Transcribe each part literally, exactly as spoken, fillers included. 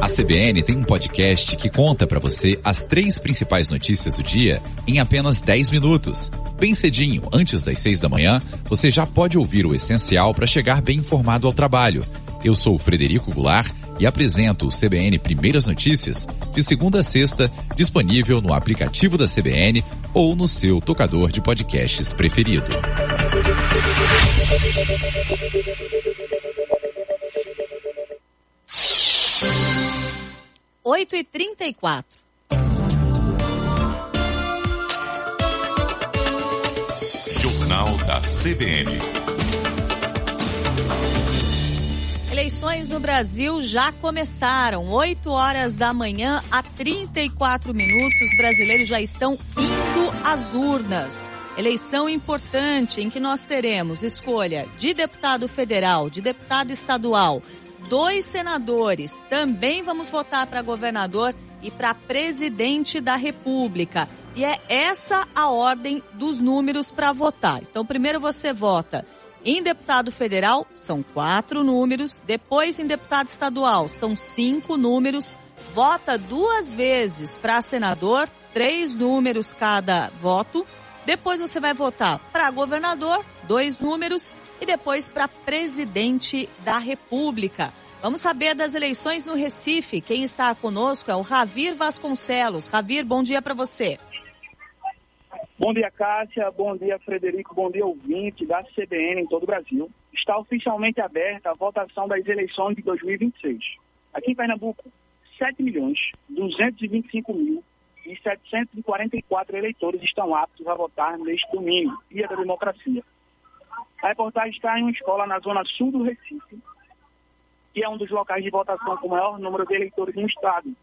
A C B N tem um podcast que conta para você as três principais notícias do dia em apenas dez minutos. Bem cedinho, antes das seis da manhã, você já pode ouvir o essencial para chegar bem informado ao trabalho. Eu sou o Frederico Goulart e apresento o C B N Primeiras Notícias de segunda a sexta, disponível no aplicativo da C B N ou no seu tocador de podcasts preferido. oito e trinta e quatro. Jornal da C B N. Eleições no Brasil já começaram. oito horas da manhã, a trinta e quatro minutos, os brasileiros já estão indo às urnas. Eleição importante em que nós teremos escolha de deputado federal, de deputado estadual, dois senadores. Também vamos votar para governador e para presidente da República. E é essa a ordem dos números para votar. Então, primeiro você vota em deputado federal, são quatro números. Depois, em deputado estadual, são cinco números. Vota duas vezes para senador, três números cada voto. Depois você vai votar para governador, dois números. E depois para presidente da República. Vamos saber das eleições no Recife. Quem está conosco é o Ravir Vasconcelos. Ravir, bom dia para você. Bom dia, Cássia. Bom dia, Frederico. Bom dia, ouvinte da C B N em todo o Brasil. Está oficialmente aberta a votação das eleições de dois mil e vinte e seis. Aqui em Pernambuco, sete milhões duzentos e vinte e cinco mil e setecentos e quarenta e quatro eleitores estão aptos a votar neste domingo, Dia da Democracia. A reportagem está em uma escola na zona sul do Recife, que é um dos locais de votação com o maior número de eleitores no estado.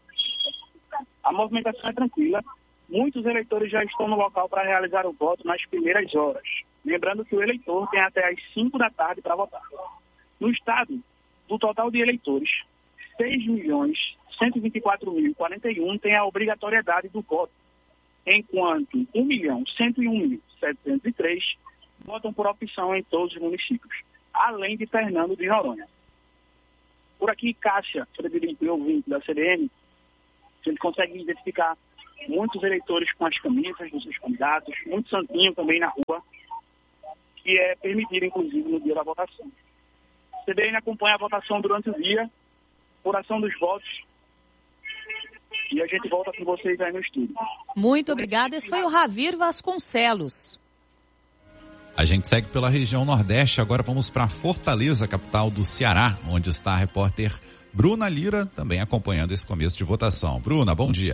A movimentação é tranquila. Muitos eleitores já estão no local para realizar o voto nas primeiras horas. Lembrando que o eleitor tem até às cinco da tarde para votar. No estado, do total de eleitores, seis milhões cento e vinte e quatro mil e quarenta e um têm a obrigatoriedade do voto, enquanto um milhão cento e um mil setecentos e três votam por opção em todos os municípios, além de Fernando de Noronha. Por aqui, Cássia, Frederico e ouvinte da C B N, a gente consegue identificar muitos eleitores com as camisas dos seus candidatos, muito santinho também na rua, que é permitido, inclusive, no dia da votação. A C B N acompanha a votação durante o dia, apuração dos votos, e a gente volta com vocês aí no estúdio. Muito obrigada. Esse foi o Ravir Vasconcelos. A gente segue pela região Nordeste, agora vamos para Fortaleza, capital do Ceará, onde está a repórter Bruna Lira, também acompanhando esse começo de votação. Bruna, bom dia.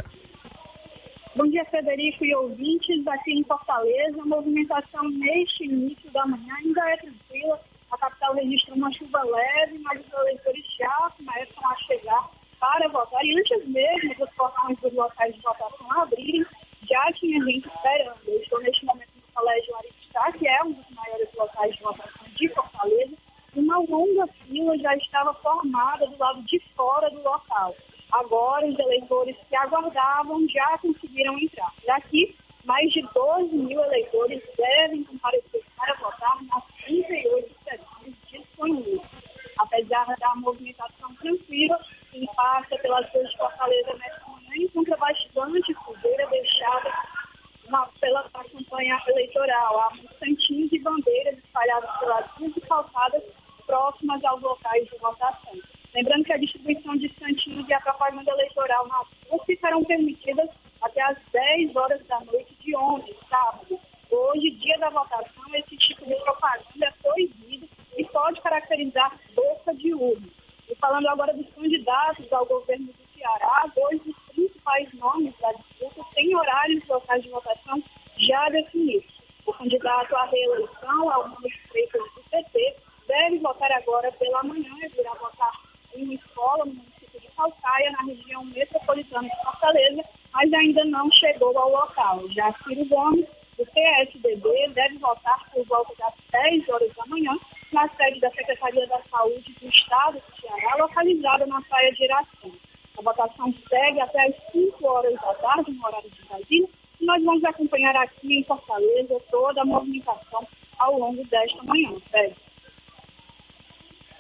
Bom dia, Frederico e ouvintes. Aqui em Fortaleza, a movimentação neste início da manhã ainda é tranquila. A capital registra uma chuva leve, mas os eleitores já começam a chegar para votar. E antes mesmo dos portões dos locais de votação abrirem, já tinha gente esperando. Eu estou neste momento no Colégio Aristá, que é um dos maiores locais de votação de Fortaleza. Uma longa fila já estava formada do lado de fora do local. Agora, os eleitores que aguardavam já conseguiram entrar. Daqui, mais de doze mil eleitores devem comparecer para votar nas trinta e oito sessões disponíveis. Apesar da movimentação tranquila, quem passa pelas ruas de Fortaleza nesta manhã encontra bastante poeira deixada uma, pela campanha eleitoral. Há uns santinhos e bandeiras espalhadas pelas ruas e calçadas próximas aos locais de votação. Lembrando que a distribuição de santinhos e a propaganda eleitoral nas ruas ficarão permitidas até às dez horas da noite de ontem, sábado. Hoje, dia da votação, esse tipo de propaganda é proibido e pode caracterizar boca de urna. E falando agora dos candidatos ao governo do Ceará, dois dos principais nomes da disputa têm horários e locais de votação já definidos. O candidato à reeleição é o Nuno Freitas do P T, deve votar agora pela manhã e virá votar em uma escola no município de Calcaia, na região metropolitana de Fortaleza, mas ainda não chegou ao local. Já Ciro Gomes, do P S D B, deve votar por volta das dez horas da manhã, na sede da Secretaria da Saúde do Estado do Ceará, localizada na Praia de Iracema. A votação segue até às cinco horas da tarde, no horário de Brasília, e nós vamos acompanhar aqui em Fortaleza toda a movimentação ao longo desta manhã. Sério.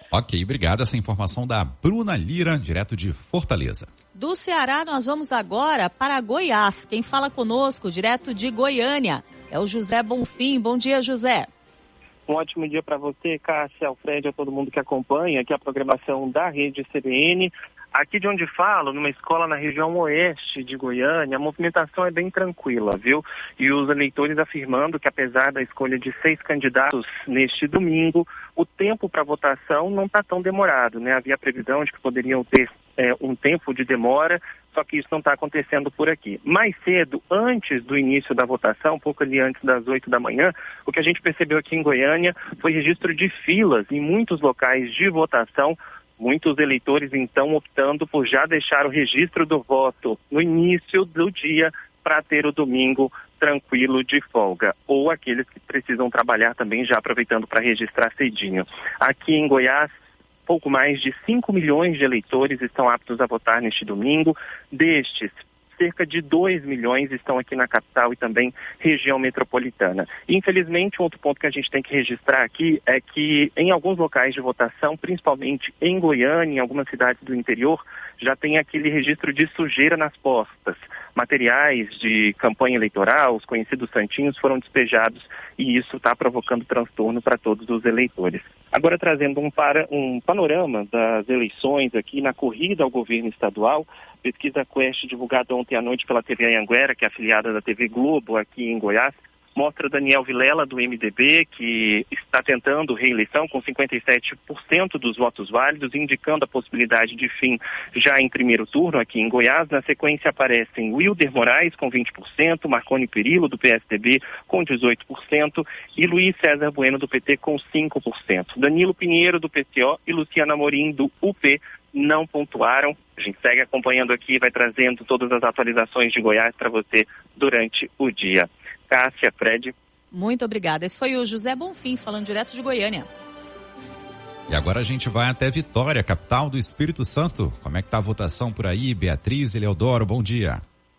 Ok, obrigado. Essa informação da Bruna Lira, direto de Fortaleza. Do Ceará, nós vamos agora para Goiás. Quem fala conosco, direto de Goiânia, é o José Bonfim. Bom dia, José. Um ótimo dia para você, Cássia, Alfredo, a todo mundo que acompanha aqui a programação da Rede C B N. Aqui de onde falo, numa escola na região oeste de Goiânia, a movimentação é bem tranquila, viu? E os eleitores afirmando que, apesar da escolha de seis candidatos neste domingo, o tempo para votação não está tão demorado, né? Havia previsão de que poderiam ter é, um tempo de demora, só que isso não está acontecendo por aqui. Mais cedo, antes do início da votação, um pouco ali antes das oito da manhã, o que a gente percebeu aqui em Goiânia foi registro de filas em muitos locais de votação. Muitos eleitores, então, optando por já deixar o registro do voto no início do dia para ter o domingo tranquilo de folga. Ou aqueles que precisam trabalhar também já aproveitando para registrar cedinho. Aqui em Goiás, pouco mais de cinco milhões de eleitores estão aptos a votar neste domingo. Destes, cerca de dois milhões estão aqui na capital e também região metropolitana. E, infelizmente, um outro ponto que a gente tem que registrar aqui é que em alguns locais de votação, principalmente em Goiânia, em algumas cidades do interior, já tem aquele registro de sujeira nas postas. Materiais de campanha eleitoral, os conhecidos santinhos, foram despejados e isso está provocando transtorno para todos os eleitores. Agora, trazendo um, para, um panorama das eleições aqui na corrida ao governo estadual, pesquisa Quest divulgada ontem à noite pela T V Anhanguera, que é afiliada da T V Globo aqui em Goiás, mostra Daniel Vilela, do M D B, que está tentando reeleição com cinquenta e sete por cento dos votos válidos, indicando a possibilidade de fim já em primeiro turno aqui em Goiás. Na sequência aparecem Wilder Moraes com vinte por cento, Marconi Perillo, do P S D B, com dezoito por cento e Luiz César Bueno, do P T, com cinco por cento. Danilo Pinheiro, do P C O, e Luciana Morim, do U P, não pontuaram. A gente segue acompanhando aqui e vai trazendo todas as atualizações de Goiás para você durante o dia. Cássia, Fred. Muito obrigada. Esse foi o José Bonfim, falando direto de Goiânia. E agora a gente vai até Vitória, capital do Espírito Santo. Como é que tá a votação por aí? Beatriz, Eleodoro, bom dia.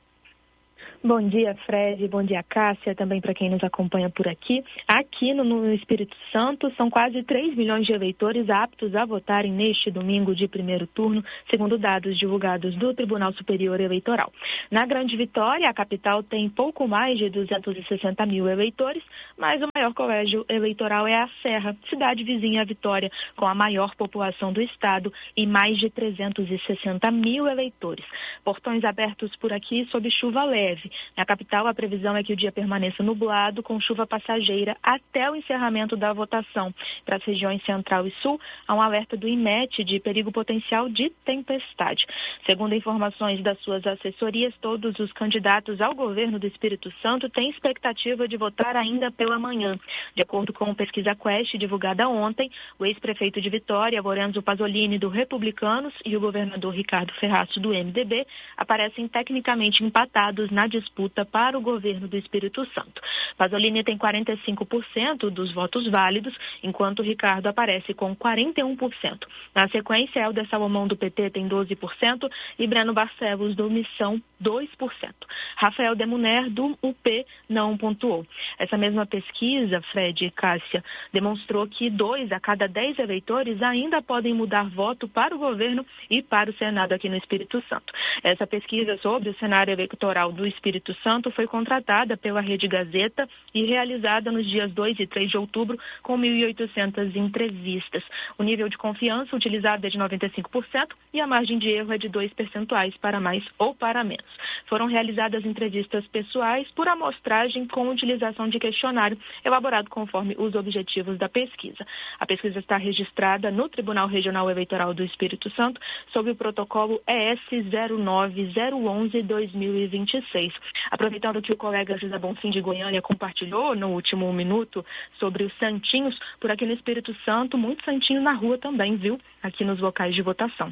Bom dia, Fred. Bom dia, Cássia, também para quem nos acompanha por aqui. Aqui no, no Espírito Santo, são quase três milhões de eleitores aptos a votarem neste domingo de primeiro turno, segundo dados divulgados do Tribunal Superior Eleitoral. Na Grande Vitória, a capital tem pouco mais de duzentos e sessenta mil eleitores, mas o maior colégio eleitoral é a Serra, cidade vizinha à Vitória, com a maior população do estado e mais de trezentos e sessenta mil eleitores. Portões abertos por aqui sob chuva leve. Na capital, a previsão é que o dia permaneça nublado, com chuva passageira, até o encerramento da votação. Para as regiões central e sul, há um alerta do IMET de perigo potencial de tempestade. Segundo informações das suas assessorias, todos os candidatos ao governo do Espírito Santo têm expectativa de votar ainda pela manhã. De acordo com a pesquisa Quest, divulgada ontem, o ex-prefeito de Vitória, Lorenzo Pasolini, do Republicanos, e o governador Ricardo Ferrazzo, do M D B, aparecem tecnicamente empatados na disputa para o governo do Espírito Santo. Pasolini tem quarenta e cinco por cento dos votos válidos, enquanto Ricardo aparece com quarenta e um por cento. Na sequência, Helder Salomão, do P T, tem doze por cento e Breno Barcelos, do Missão, dois por cento. Rafael Demuner, do U P, não pontuou. Essa mesma pesquisa, Fred e Cássia, demonstrou que dois a cada dez eleitores ainda podem mudar voto para o governo e para o Senado aqui no Espírito Santo. Essa pesquisa sobre o cenário eleitoral do Espírito Santo foi contratada pela Rede Gazeta e realizada nos dias dois e três de outubro com mil e oitocentas entrevistas. O nível de confiança utilizado é de noventa e cinco por cento e a margem de erro é de dois percentuais para mais ou para menos. Foram realizadas entrevistas pessoais por amostragem com utilização de questionário elaborado conforme os objetivos da pesquisa. A pesquisa está registrada no Tribunal Regional Eleitoral do Espírito Santo sob o protocolo E S zero nove zero um um barra dois mil e vinte e seis. Aproveitando que o colega José Bonfim de Goiânia compartilhou no último minuto sobre os santinhos, por aqui no Espírito Santo, muito santinho na rua também, viu? Aqui nos locais de votação.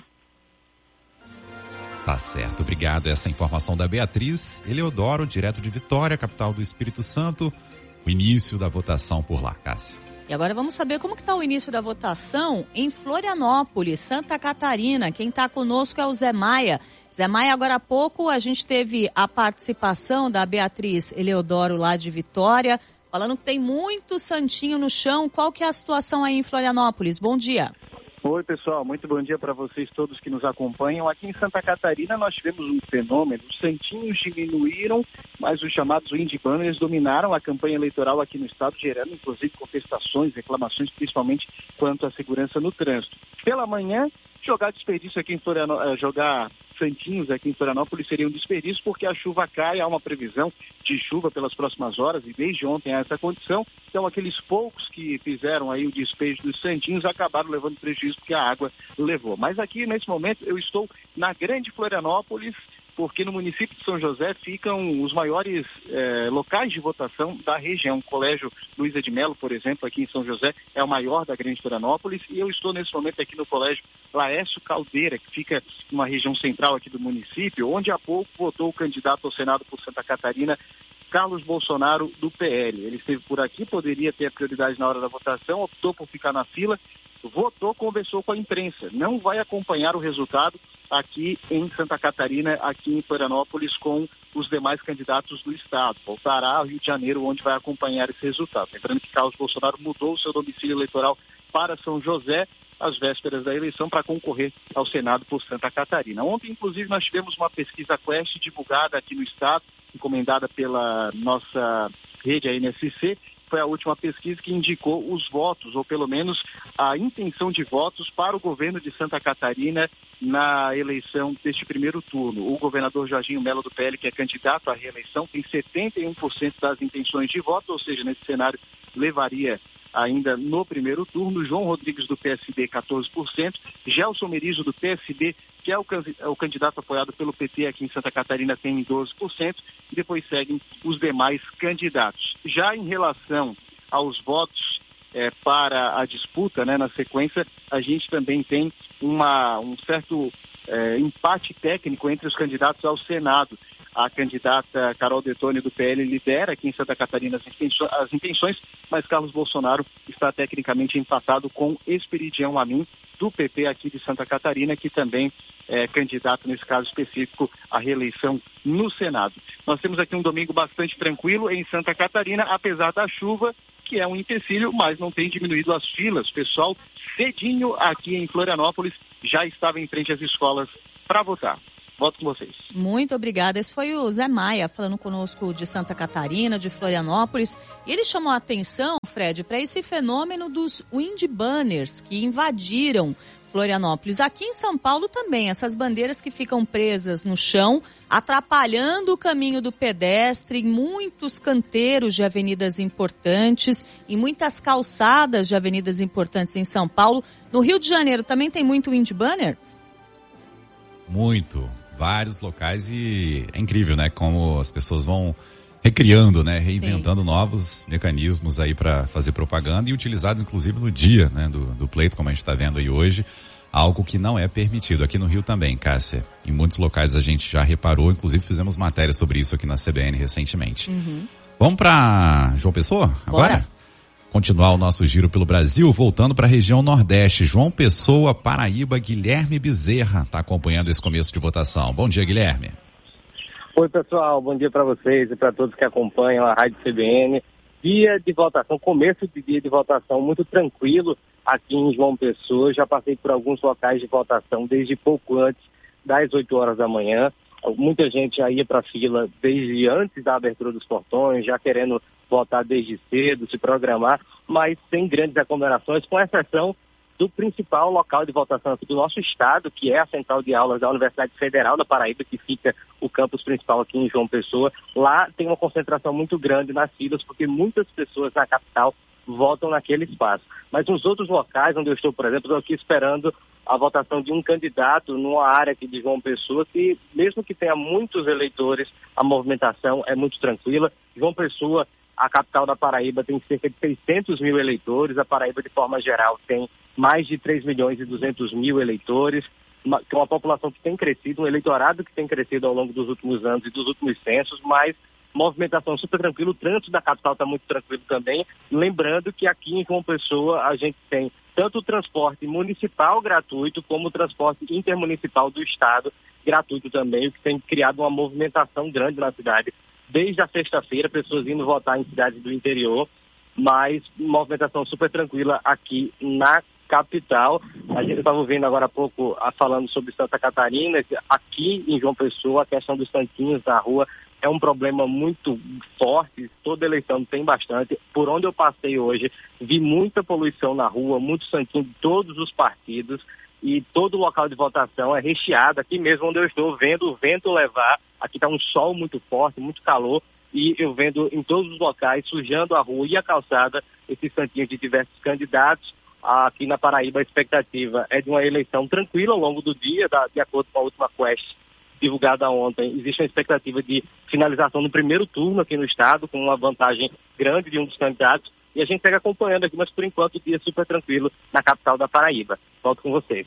Tá certo, obrigado. Essa informação da Beatriz Eleodoro, direto de Vitória, capital do Espírito Santo. O início da votação por lá, Cássia. E agora vamos saber como que está o início da votação em Florianópolis, Santa Catarina. Quem está conosco é o Zé Maia. Zé Maia, agora há pouco a gente teve a participação da Beatriz Eleodoro lá de Vitória, falando que tem muito santinho no chão. Qual que é a situação aí em Florianópolis? Bom dia. Oi, pessoal, muito bom dia para vocês todos que nos acompanham. Aqui em Santa Catarina nós tivemos um fenômeno, os santinhos diminuíram, mas os chamados Windy Banners dominaram a campanha eleitoral aqui no estado, gerando inclusive contestações, reclamações, principalmente quanto à segurança no trânsito. Pela manhã, jogar desperdício aqui em Florianópolis, jogar santinhos aqui em Florianópolis seria um desperdício, porque a chuva cai, há uma previsão de chuva pelas próximas horas e desde ontem há essa condição. Então aqueles poucos que fizeram aí o despejo dos santinhos acabaram levando prejuízo porque a água levou. Mas aqui nesse momento eu estou na Grande Florianópolis, porque no município de São José ficam os maiores eh, locais de votação da região. O Colégio Luiza de Melo, por exemplo, aqui em São José, é o maior da Grande Florianópolis, e eu estou nesse momento aqui no Colégio Laércio Caldeira, que fica numa região central aqui do município, onde há pouco votou o candidato ao Senado por Santa Catarina, Carlos Bolsonaro, do P L. Ele esteve por aqui, poderia ter a prioridade na hora da votação, optou por ficar na fila, votou, conversou com a imprensa. Não vai acompanhar o resultado aqui em Santa Catarina, aqui em Florianópolis, com os demais candidatos do estado. Voltará ao Rio de Janeiro, onde vai acompanhar esse resultado. Lembrando que Carlos Bolsonaro mudou o seu domicílio eleitoral para São José, às vésperas da eleição, para concorrer ao Senado por Santa Catarina. Ontem, inclusive, nós tivemos uma pesquisa Quest divulgada aqui no estado, encomendada pela nossa rede, a N S C. Foi a última pesquisa que indicou os votos, ou pelo menos a intenção de votos para o governo de Santa Catarina na eleição deste primeiro turno. O governador Jorginho Melo, do P L, que é candidato à reeleição, tem setenta e um por cento das intenções de voto, ou seja, nesse cenário levaria ainda no primeiro turno. João Rodrigues, do P S B, quatorze por cento. Gelson Merizo, do P S B, que é o, o candidato apoiado pelo P T aqui em Santa Catarina, tem doze por cento. E depois seguem os demais candidatos. Já em relação aos votos é, para a disputa, né, na sequência, a gente também tem uma, um certo é, empate técnico entre os candidatos ao Senado. A candidata Carol Detoni, do P L, lidera aqui em Santa Catarina as intenções, as intenções, mas Carlos Bolsonaro está tecnicamente empatado com Esperidião Amin, do P P aqui de Santa Catarina, que também é candidato, nesse caso específico, à reeleição no Senado. Nós temos aqui um domingo bastante tranquilo em Santa Catarina, apesar da chuva, que é um empecilho, mas não tem diminuído as filas. O pessoal, cedinho aqui em Florianópolis, já estava em frente às escolas para votar. Volto com vocês. Muito obrigada. Esse foi o Zé Maia falando conosco de Santa Catarina, de Florianópolis. E ele chamou a atenção, Fred, para esse fenômeno dos Windy Banners que invadiram Florianópolis. Aqui em São Paulo também, essas bandeiras que ficam presas no chão, atrapalhando o caminho do pedestre em muitos canteiros de avenidas importantes, em muitas calçadas de avenidas importantes em São Paulo. No Rio de Janeiro também tem muito Windy Banner? Muito. Vários locais, e é incrível, né? Como as pessoas vão recriando, né? Reinventando Sim. novos mecanismos aí para fazer propaganda, e utilizados inclusive no dia, né? Do, do pleito, como a gente está vendo aí hoje, algo que não é permitido. Aqui no Rio também, Cássia. Em muitos locais a gente já reparou, inclusive fizemos matéria sobre isso aqui na C B N recentemente. Uhum. Vamos para João Pessoa agora? Bora. Continuar o nosso giro pelo Brasil, voltando para a região Nordeste. João Pessoa, Paraíba, Guilherme Bezerra está acompanhando esse começo de votação. Bom dia, Guilherme. Oi, pessoal. Bom dia para vocês e para todos que acompanham a Rádio C B N. Dia de votação, começo de dia de votação muito tranquilo aqui em João Pessoa. Já passei por alguns locais de votação desde pouco antes das oito horas da manhã. Muita gente já ia para a fila desde antes da abertura dos portões, já querendo votar desde cedo, se programar, mas sem grandes aglomerações, com exceção do principal local de votação aqui do nosso estado, que é a central de aulas da Universidade Federal da Paraíba, que fica o campus principal aqui em João Pessoa. Lá tem uma concentração muito grande nas filas, porque muitas pessoas na capital votam naquele espaço. Mas nos outros locais, onde eu estou, por exemplo, estou aqui esperando a votação de um candidato numa área aqui de João Pessoa, que mesmo que tenha muitos eleitores, a movimentação é muito tranquila. João Pessoa, a capital da Paraíba, tem cerca de seiscentos mil eleitores. A Paraíba, de forma geral, tem mais de três milhões e duzentos mil eleitores, uma, uma população que tem crescido, um eleitorado que tem crescido ao longo dos últimos anos e dos últimos censos, mas movimentação super tranquila. O trânsito da capital está muito tranquilo também. Lembrando que aqui em João Pessoa a gente tem tanto o transporte municipal gratuito como o transporte intermunicipal do estado gratuito também, o que tem criado uma movimentação grande na cidade. Desde a sexta-feira, pessoas indo votar em cidades do interior, mas movimentação super tranquila aqui na capital. A gente estava ouvindo agora há pouco a, falando sobre Santa Catarina, que aqui em João Pessoa a questão dos santinhos na rua é um problema muito forte, toda eleição tem bastante. Por onde eu passei hoje, vi muita poluição na rua, muito santinho de todos os partidos, e todo o local de votação é recheado. Aqui mesmo onde eu estou, vendo o vento levar, aqui está um sol muito forte, muito calor, e eu vendo em todos os locais, sujando a rua e a calçada, esses santinhos de diversos candidatos. Aqui na Paraíba a expectativa é de uma eleição tranquila ao longo do dia, de acordo com a última Quest divulgada ontem. Existe uma expectativa de finalização no primeiro turno aqui no estado, com uma vantagem grande de um dos candidatos, e a gente segue acompanhando aqui, mas por enquanto o dia é super tranquilo na capital da Paraíba. Volto com vocês.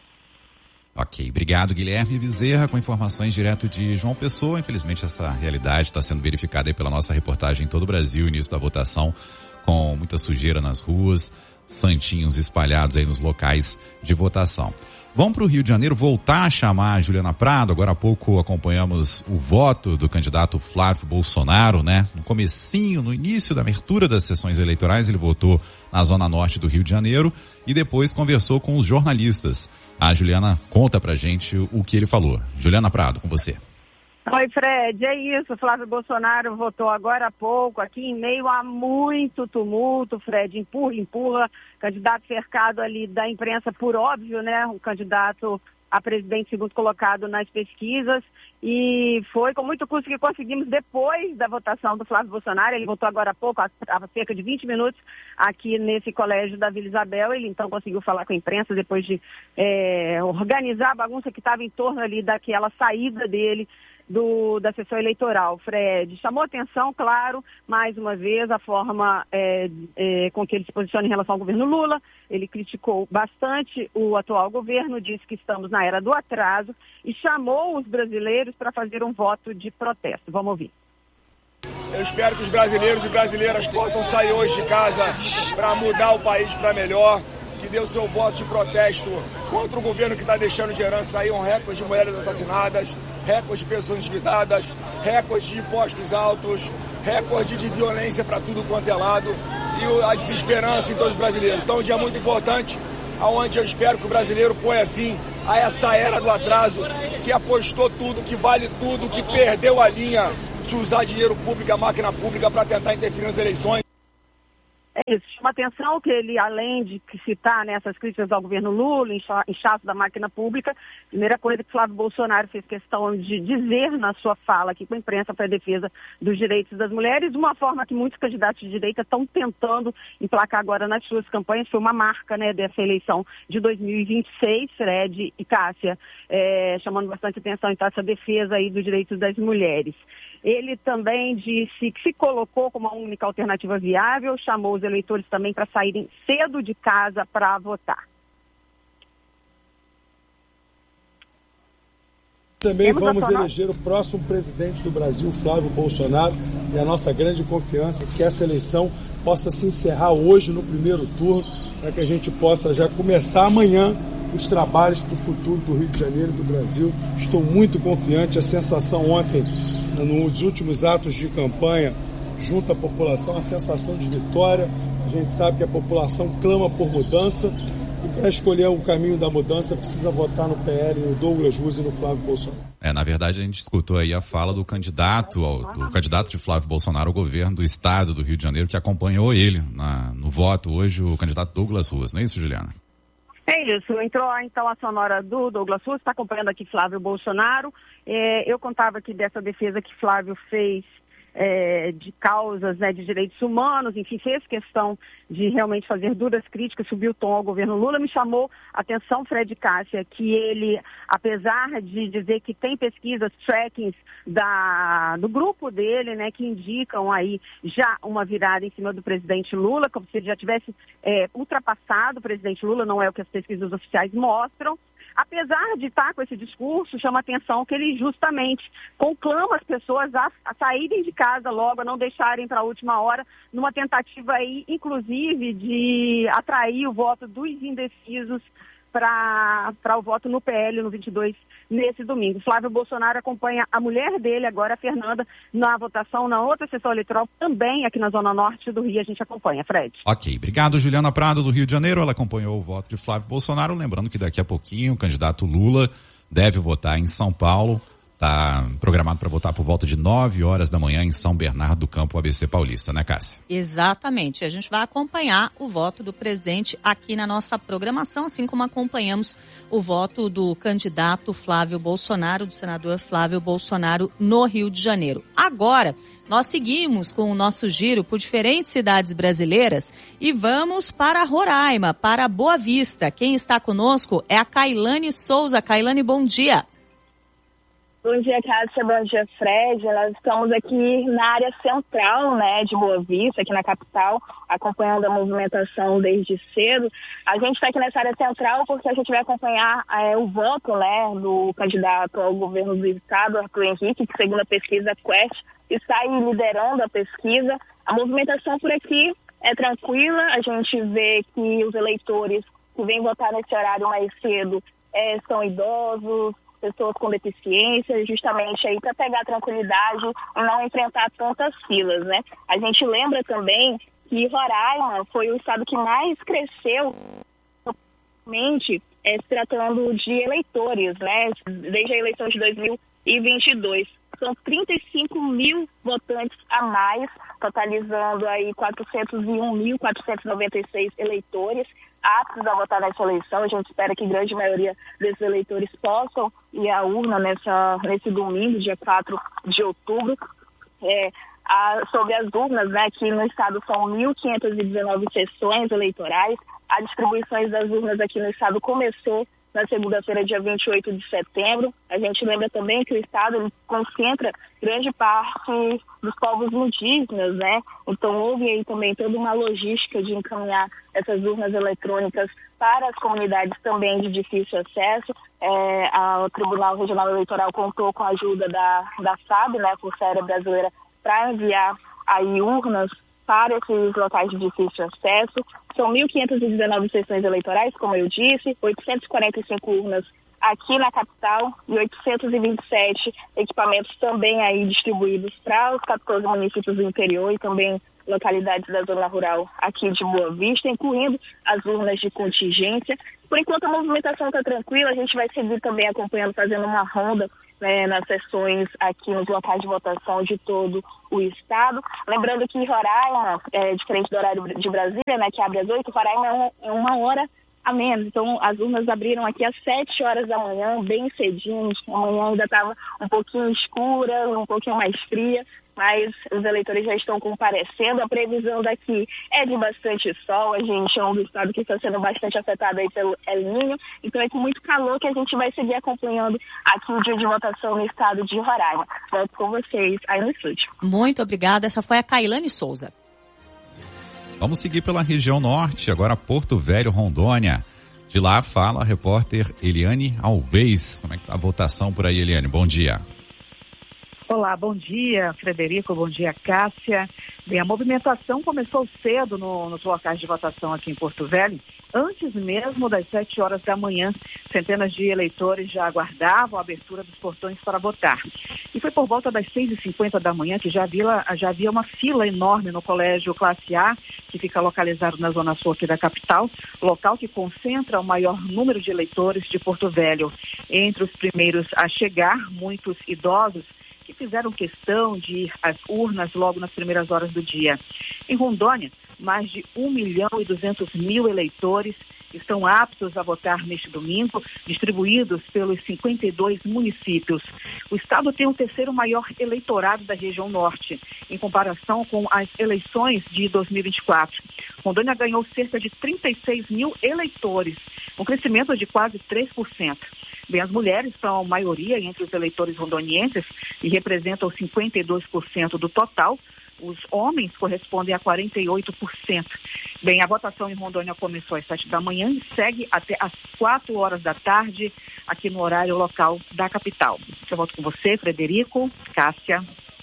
Ok, obrigado Guilherme Bezerra com informações direto de João Pessoa. Infelizmente essa realidade está sendo verificada aí pela nossa reportagem em todo o Brasil, início da votação com muita sujeira nas ruas, santinhos espalhados aí nos locais de votação. Vamos para o Rio de Janeiro voltar a chamar a Juliana Prado. Agora há pouco acompanhamos o voto do candidato Flávio Bolsonaro, né? No comecinho, no início da abertura das sessões eleitorais, ele votou na zona norte do Rio de Janeiro e depois conversou com os jornalistas. A Juliana conta pra gente o que ele falou. Juliana Prado, com você. Oi, Fred, é isso, Flávio Bolsonaro votou agora há pouco, aqui em meio a muito tumulto, Fred, empurra, empurra, candidato cercado ali da imprensa, por óbvio, né, o candidato a presidente segundo colocado nas pesquisas, e foi com muito custo que conseguimos, depois da votação do Flávio Bolsonaro, ele votou agora há pouco, há cerca de vinte minutos, aqui nesse colégio da Vila Isabel. Ele então conseguiu falar com a imprensa depois de é, organizar a bagunça que estava em torno ali daquela saída dele Do, da sessão eleitoral. Fred, chamou atenção, claro, mais uma vez, a forma é, é, com que ele se posiciona em relação ao governo Lula. Ele criticou bastante o atual governo, disse que estamos na era do atraso e chamou os brasileiros para fazer um voto de protesto. Vamos ouvir. Eu espero que os brasileiros e brasileiras possam sair hoje de casa para mudar o país para melhor, que dê o seu voto de protesto contra o governo que está deixando de herança aí um recorde de mulheres assassinadas, recorde de pessoas endividadas, recorde de impostos altos, recorde de violência para tudo quanto é lado e a desesperança em todos os brasileiros. Então é um dia muito importante, onde eu espero que o brasileiro ponha fim a essa era do atraso, que apostou tudo, que vale tudo, que perdeu a linha de usar dinheiro público, a máquina pública, para tentar interferir nas eleições. É isso, chama atenção que ele, além de citar nessas né, críticas ao governo Lula, inchaço da máquina pública, a primeira coisa que Flávio Bolsonaro fez questão de dizer na sua fala aqui com a imprensa foi a defesa dos direitos das mulheres, uma forma que muitos candidatos de direita estão tentando emplacar agora nas suas campanhas. Foi uma marca né, dessa eleição de dois mil e vinte e seis, Fred e Cássia, é, chamando bastante atenção então essa defesa aí dos direitos das mulheres. Ele também disse que se colocou como a única alternativa viável, chamou os eleitores também para saírem cedo de casa para votar. Também Temos vamos eleger o próximo presidente do Brasil, Flávio Bolsonaro, e a nossa grande confiança é que essa eleição possa se encerrar hoje no primeiro turno, para que a gente possa já começar amanhã os trabalhos para o futuro do Rio de Janeiro e do Brasil. Estou muito confiante, a sensação ontem, nos últimos atos de campanha, junto à população, a sensação de vitória. A gente sabe que a população clama por mudança e para escolher o caminho da mudança precisa votar no P L, no Douglas Ruas e no Flávio Bolsonaro. É, na verdade a gente escutou aí a fala do candidato, ao, do candidato de Flávio Bolsonaro ao governo do estado do Rio de Janeiro, que acompanhou ele na, no voto hoje, o candidato Douglas Ruas, não é isso, Juliana? É isso, entrou então a sonora do Douglas Ruas, está acompanhando aqui Flávio Bolsonaro. É, eu contava aqui dessa defesa que Flávio fez é, de causas né, de direitos humanos, enfim, fez questão de realmente fazer duras críticas, subiu o tom ao governo Lula. Me chamou a atenção, Fred Cássia, que ele, apesar de dizer que tem pesquisas, trackings da, do grupo dele, né, que indicam aí já uma virada em cima do presidente Lula, como se ele já tivesse é, ultrapassado o presidente Lula, não é o que as pesquisas oficiais mostram. Apesar de estar com esse discurso, chama atenção que ele justamente conclama as pessoas a, a saírem de casa logo, a não deixarem para a última hora, numa tentativa aí, inclusive, de atrair o voto dos indecisos para o voto no P L, no vinte e dois, nesse domingo. Flávio Bolsonaro acompanha a mulher dele agora, a Fernanda, na votação na outra sessão eleitoral, também aqui na Zona Norte do Rio, a gente acompanha. Fred. Ok, obrigado, Juliana Prado, do Rio de Janeiro. Ela acompanhou o voto de Flávio Bolsonaro, lembrando que daqui a pouquinho o candidato Lula deve votar em São Paulo. Está programado para votar por volta de nove horas da manhã em São Bernardo do Campo, A B C Paulista, né, Cássia? Exatamente. A gente vai acompanhar o voto do presidente aqui na nossa programação, assim como acompanhamos o voto do candidato Flávio Bolsonaro, do senador Flávio Bolsonaro, no Rio de Janeiro. Agora, nós seguimos com o nosso giro por diferentes cidades brasileiras e vamos para Roraima, para Boa Vista. Quem está conosco é a Kailane Souza. Kailane, bom dia. Bom dia, Cássia, bom dia, Fred. Nós estamos aqui na área central, né, de Boa Vista, aqui na capital, acompanhando a movimentação desde cedo. A gente está aqui nessa área central porque a gente vai acompanhar é, o voto, né, do candidato ao governo do estado, Arthur Henrique, que segundo a pesquisa Quest, está aí liderando a pesquisa. A movimentação por aqui é tranquila, a gente vê que os eleitores que vêm votar nesse horário mais cedo é, são idosos, pessoas com deficiência, justamente aí para pegar tranquilidade e não enfrentar tantas filas, né? A gente lembra também que Roraima foi o estado que mais cresceu, é, se tratando de eleitores, né? Desde a eleição de dois mil e vinte e dois. São trinta e cinco mil votantes a mais, totalizando aí quatrocentos e um mil quatrocentos e noventa e seis eleitores aptos a votar nessa eleição. A gente espera que grande maioria desses eleitores possam ir à urna nessa, nesse domingo, dia quatro de outubro. É, a, sobre as urnas, né, aqui no estado são mil quinhentas e dezenove sessões eleitorais. A distribuição das urnas aqui no estado começou na segunda-feira, dia vinte e oito de setembro. A gente lembra também que o estado ele concentra grande parte dos povos indígenas, né? Então houve aí também toda uma logística de encaminhar essas urnas eletrônicas para as comunidades também de difícil acesso. É, a, o Tribunal Regional Eleitoral contou com a ajuda da, da F A B, né, Força Aérea Brasileira, para enviar aí urnas para esses locais de difícil acesso. São mil quinhentas e dezenove sessões eleitorais, como eu disse, oitocentas e quarenta e cinco urnas aqui na capital e oitocentos e vinte e sete equipamentos também aí distribuídos para os quatorze municípios do interior e também localidades da zona rural aqui de Boa Vista, incluindo as urnas de contingência. Por enquanto a movimentação está tranquila, a gente vai seguir também acompanhando, fazendo uma ronda, né, nas sessões aqui nos locais de votação de todo o estado. Lembrando que Roraima, é, diferente do horário de Brasília, né, que abre às oito, Roraima é uma, é uma hora a menos. Então as urnas abriram aqui às sete horas da manhã, bem cedinho. A manhã ainda estava um pouquinho escura, um pouquinho mais fria, mas os eleitores já estão comparecendo. A previsão daqui é de bastante sol. A gente é um estado que está sendo bastante afetado aí pelo El Niño, então é com muito calor que a gente vai seguir acompanhando aqui o dia de votação no estado de Roraima. Volto com vocês aí no estúdio. Muito obrigada. Essa foi a Kailane Souza. Vamos seguir pela região norte, agora Porto Velho, Rondônia. De lá fala a repórter Eliane Alves. Como é que tá a votação por aí, Eliane? Bom dia. Olá, bom dia, Frederico, bom dia, Cássia. Bem, a movimentação começou cedo no, nos locais de votação aqui em Porto Velho. Antes mesmo das sete horas da manhã, centenas de eleitores já aguardavam a abertura dos portões para votar. E foi por volta das seis e cinquenta da manhã que já havia, já havia uma fila enorme no colégio Classe A, que fica localizado na zona sul aqui da capital, local que concentra o maior número de eleitores de Porto Velho. Entre os primeiros a chegar, muitos idosos, que fizeram questão de ir às urnas logo nas primeiras horas do dia. Em Rondônia, mais de um milhão e duzentos mil eleitores estão aptos a votar neste domingo, distribuídos pelos cinquenta e dois municípios. O estado tem o terceiro maior eleitorado da região norte, em comparação com as eleições de dois mil e vinte e quatro. Rondônia ganhou cerca de trinta e seis mil eleitores, um crescimento de quase três por cento. Bem, as mulheres são a maioria entre os eleitores rondonienses e representam cinquenta e dois por cento do total. Os homens correspondem a quarenta e oito por cento. Bem, a votação em Rondônia começou às sete da manhã e segue até às quatro horas da tarde, aqui no horário local da capital. Eu volto com você, Frederico, Cássia.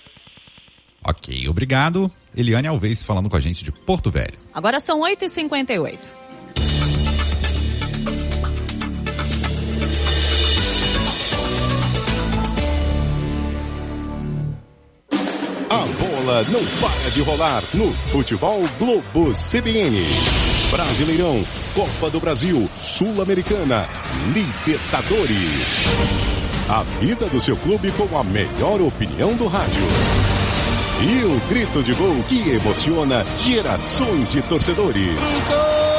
Ok, obrigado. Eliane Alves falando com a gente de Porto Velho. Agora são oito e cinquenta e oito. bola não para de rolar no Futebol Globo C B N. Brasileirão, Copa do Brasil, Sul-Americana, Libertadores. A vida do seu clube com a melhor opinião do rádio. E o grito de gol que emociona gerações de torcedores. Gol!